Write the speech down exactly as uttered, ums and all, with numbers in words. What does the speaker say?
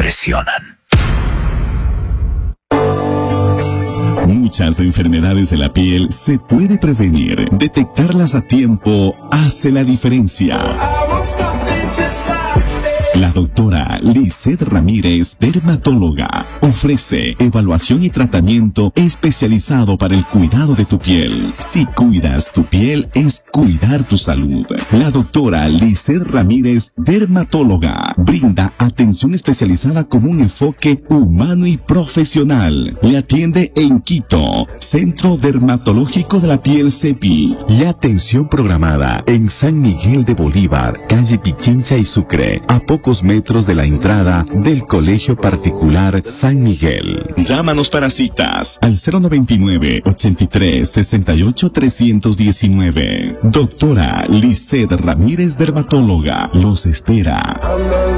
impresionan. Muchas enfermedades de la piel se puede prevenir. Detectarlas a tiempo hace la diferencia. La doctora Lizeth Ramírez, dermatóloga, ofrece evaluación y tratamiento especializado para el cuidado de tu piel. Si cuidas tu piel, es cuidar tu salud. La doctora Lizeth Ramírez, dermatóloga, brinda atención especializada con un enfoque humano y profesional. Le atiende en Quito, Centro Dermatológico de la Piel CEPI, y atención programada en San Miguel de Bolívar, calle Pichincha y Sucre, a pocos metros de la entrada del Colegio Particular San Miguel. Llámanos para citas al cero noventa y nueve, ochenta y tres, sesenta y ocho, trescientos diecinueve. Doctora Lizeth Ramírez, dermatóloga, los espera.